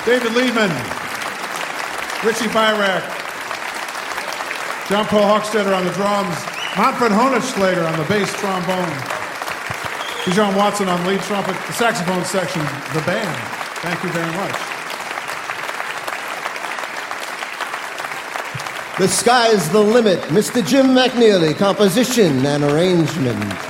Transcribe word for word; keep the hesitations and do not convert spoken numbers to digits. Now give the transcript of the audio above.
David Liedman, Richie Byrack, John Paul Hochstetter on the drums, Manfred Honigschlager on the bass trombone, Bijan Watson on lead trumpet, the saxophone section, the band. Thank you very much. The Sky's the Limit, Mister Jim McNeely, composition and arrangement.